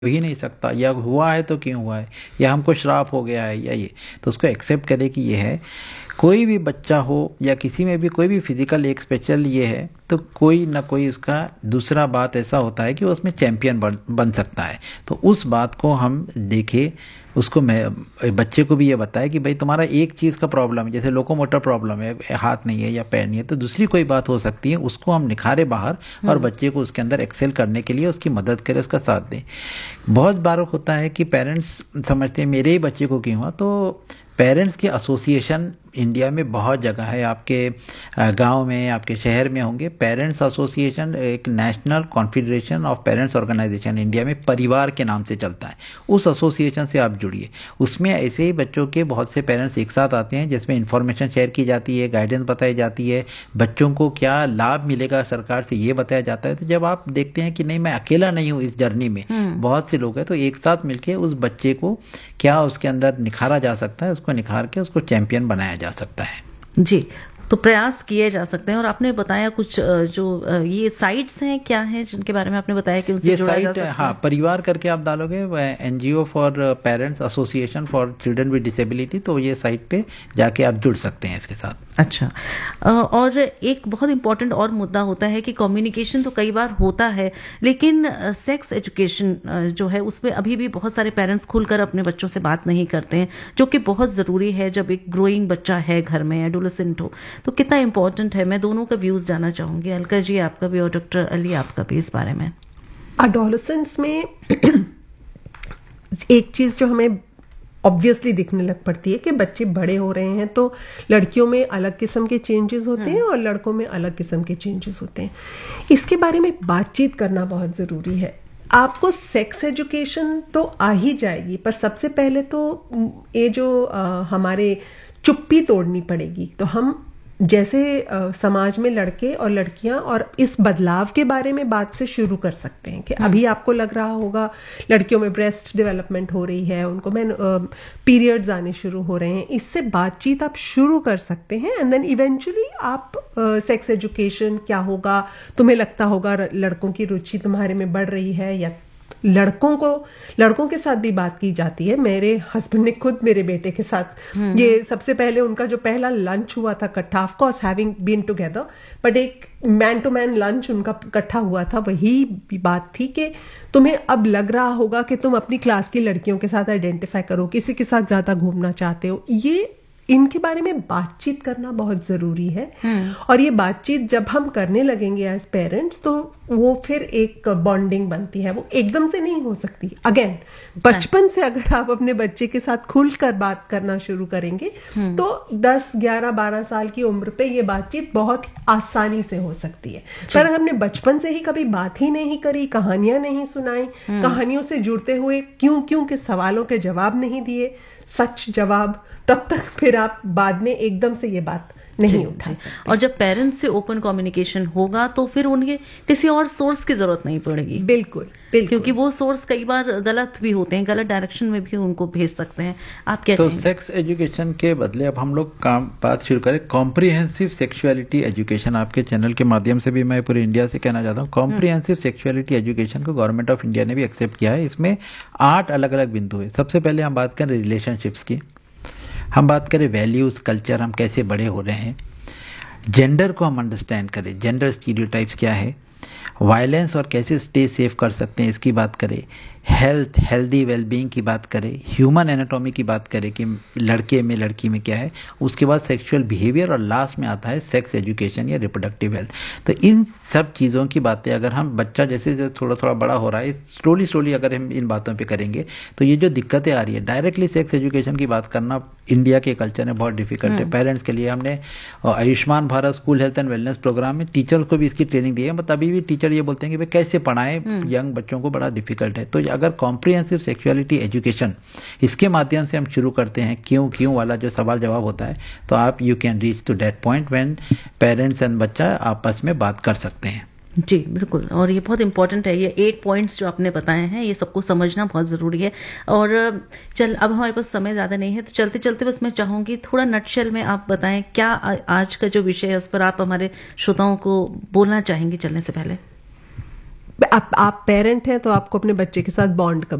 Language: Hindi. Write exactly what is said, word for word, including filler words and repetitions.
ही नहीं सकता, या हुआ है तो क्यों हुआ है, या हमको श्राप हो गया है, या ये तो उसको एक्सेप्ट करे कि ये है। कोई भी बच्चा हो या किसी में भी कोई भी फिजिकल एक स्पेशल ये है, तो कोई ना कोई उसका दूसरा बात ऐसा होता है कि वो उसमें चैंपियन बन बन सकता है। तो उस बात को हम देखें, उसको मैं बच्चे को भी ये बताए कि भाई तुम्हारा एक चीज़ का प्रॉब्लम है, जैसे लोकोमोटर प्रॉब्लम है, हाथ नहीं है या पैर नहीं है, तो दूसरी कोई बात हो सकती है, उसको हम निखारे बाहर और बच्चे को उसके अंदर एक्सेल करने के लिए उसकी मदद करें, उसका साथ दें। बहुत बार होता है कि पेरेंट्स समझते हैं मेरे ही बच्चे को क्यों हुआ, तो पेरेंट्स की एसोसिएशन इंडिया में बहुत जगह है, आपके गांव में, आपके शहर में होंगे। पेरेंट्स एसोसिएशन एक national confederation of parents organisation India में परिवार के नाम से चलता है, उस एसोसिएशन से आप जुड़िए। उसमें ऐसे ही बच्चों के बहुत से पेरेंट्स एक साथ आते हैं, जिसमें इंफॉर्मेशन शेयर की जाती है, गाइडेंस बताई जाती है, बच्चों को क्या लाभ मिलेगा सरकार से ये बताया जाता है। तो जब आप देखते हैं कि नहीं मैं अकेला नहीं हूँ इस जर्नी में, बहुत से लोग हैं, तो एक साथ मिलकर उस बच्चे को क्या उसके अंदर निखारा जा सकता है, उसको निखार के उसको चैंपियन बनाया जा सकता है। जी, तो प्रयास किए जा सकते हैं। और आपने बताया कुछ जो ये साइट्स हैं क्या हैं जिनके बारे में आपने बताया कि उनसे जुड़ा जा सकता है? हाँ, परिवार करके आप डालोगे NGO for parents association for children with disability, तो ये साइट पे जाके आप जुड़ सकते हैं इसके साथ। अच्छा, और एक बहुत इम्पोर्टेंट और मुद्दा होता है कि कम्युनिकेशन तो कई बार होता है, लेकिन सेक्स एजुकेशन जो है उसमें अभी भी बहुत सारे पेरेंट्स खुलकर अपने बच्चों से बात नहीं करते हैं, जो कि बहुत ज़रूरी है जब एक ग्रोइंग बच्चा है घर में, एडोलेसेंट हो, तो कितना इम्पोर्टेंट है। मैं दोनों का व्यूज़ जानना चाहूँगी, अलका जी आपका भी और डॉक्टर अली आपका भी इस बारे में। एडोलेसेंस में एक चीज़ जो हमें ऑब्वियसली दिखने लग पड़ती है कि बच्चे बड़े हो रहे हैं, तो लड़कियों में अलग किस्म के चेंजेस होते हैं और लड़कों में अलग किस्म के चेंजेस होते हैं। इसके बारे में बातचीत करना बहुत ज़रूरी है। आपको सेक्स एजुकेशन तो आ ही जाएगी, पर सबसे पहले तो ये जो आ, हमारे चुप्पी तोड़नी पड़ेगी। तो हम जैसे आ, समाज में लड़के और लड़कियां और इस बदलाव के बारे में बात से शुरू कर सकते हैं कि अभी आपको लग रहा होगा लड़कियों में ब्रेस्ट डेवलपमेंट हो रही है, उनको मैं पीरियड्स आने शुरू हो रहे हैं, इससे बातचीत आप शुरू कर सकते हैं। एंड देन इवेंचुअली आप सेक्स uh, एजुकेशन क्या होगा, तुम्हें लगता होगा लड़कों की रुचि तुम्हारे में बढ़ रही है, या लड़कों को लड़कों के साथ भी बात की जाती है। मेरे हस्बैंड ने खुद मेरे बेटे के साथ, ये सबसे पहले उनका जो पहला लंच हुआ था इकट्ठा, of course having been together, but एक मैन टू मैन लंच उनका इकट्ठा हुआ था। वही बात थी कि तुम्हें अब लग रहा होगा कि तुम अपनी क्लास की लड़कियों के साथ आइडेंटिफाई करो, किसी के साथ ज्यादा घूमना चाहते हो। ये इनके बारे में बातचीत करना बहुत जरूरी है। और ये बातचीत जब हम करने लगेंगे एज पेरेंट्स, तो वो फिर एक बॉन्डिंग बनती है, वो एकदम से नहीं हो सकती। अगेन बचपन से अगर आप अपने बच्चे के साथ खुलकर बात करना शुरू करेंगे तो दस ग्यारह बारह साल की उम्र पे ये बातचीत बहुत आसानी से हो सकती है। पर हमने बचपन से ही कभी बात ही नहीं करी, कहानियां नहीं सुनाई, कहानियों से जुड़ते हुए क्यों क्यों के सवालों के जवाब नहीं दिए, सच जवाब, तब तक फिर आप बाद में एकदम से ये बात नहीं उठा सकते। और जब पेरेंट्स से ओपन कम्युनिकेशन होगा तो फिर उनके किसी और सोर्स की जरूरत नहीं पड़ेगी। बिल्कुल, बिल्कुल, क्योंकि वो सोर्स कई बार गलत भी होते हैं, गलत डायरेक्शन में भी उनको भेज सकते हैं। आप क्या तो कहेंगे? सेक्स एजुकेशन के बदले अब हम लोग काम बात शुरू करें कॉम्प्रिहेंसिव सेक्सुअलिटी एजुकेशन। आपके चैनल के माध्यम से भी मैं पूरे इंडिया से कहना चाहता हूँ, कॉम्प्रिहेंसिव सेक्सुअलिटी एजुकेशन को गवर्नमेंट ऑफ इंडिया ने भी एक्सेप्ट किया है। इसमें आठ अलग अलग बिंदु है। सबसे पहले हम बात करें रिलेशनशिप्स की, हम बात करें वैल्यूज, कल्चर, हम कैसे बड़े हो रहे हैं, जेंडर को हम अंडरस्टैंड करें, जेंडर स्टीरियोटाइप्स क्या है, वायलेंस और कैसे स्टे सेफ कर सकते हैं इसकी बात करें, हेल्थ, हेल्दी वेलबींग की बात करें, ह्यूमन एनाटॉमी की बात करें कि लड़के में लड़की में क्या है, उसके बाद सेक्सुअल बिहेवियर, और लास्ट में आता है सेक्स एजुकेशन या रिप्रोडक्टिव हेल्थ। तो इन सब चीज़ों की बातें अगर हम, बच्चा जैसे जैसे थोड़ा थोड़ा बड़ा हो रहा है, स्लोली स्लोली अगर हम इन बातों पे करेंगे तो ये जो दिक्कतें आ रही है, डायरेक्टली सेक्स एजुकेशन की बात करना इंडिया के कल्चर में बहुत डिफिकल्ट है पेरेंट्स के लिए। हमने Ayushman Bharat school health and wellness programme में टीचर्स को भी इसकी ट्रेनिंग दी है, बट अभी भी टीचर ये बोलते हैं कि भाई कैसे पढ़ाएं यंग बच्चों को, बड़ा डिफिकल्ट है। तो अगर कॉम्प्रिहेंसिव सेक्सुअलिटी एजुकेशन इसके माध्यम से हम शुरू करते हैं, क्यों क्यों वाला जो सवाल जवाब होता है, तो आप you can reach to that point when parents and बच्चा आपस में बात कर सकते हैं। जी बिल्कुल, और ये बहुत इंपॉर्टेंट है। ये एट पॉइंट्स जो आपने बताए हैं, ये सबको समझना बहुत ज़रूरी है। और चल, अब हमारे पास समय ज़्यादा नहीं है, तो चलते चलते बस मैं चाहूँगी थोड़ा नटशेल में आप बताएं क्या आज का जो विषय है उस पर आप हमारे श्रोताओं को बोलना चाहेंगे चलने से पहले। आप आप पेरेंट हैं तो आपको अपने बच्चे के साथ बॉन्ड